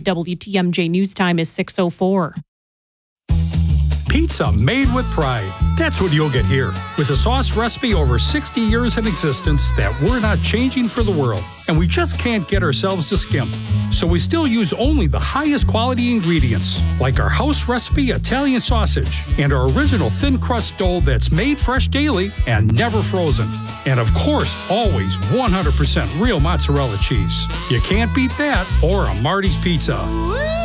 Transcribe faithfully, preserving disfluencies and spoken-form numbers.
W T M J News Time is six oh four. Pizza made with pride. That's what you'll get here. With a sauce recipe over sixty years in existence that we're not changing for the world. And we just can't get ourselves to skimp. So we still use only the highest quality ingredients, like our house recipe Italian sausage and our original thin crust dough that's made fresh daily and never frozen. And of course, always one hundred percent real mozzarella cheese. You can't beat that or a Marty's Pizza.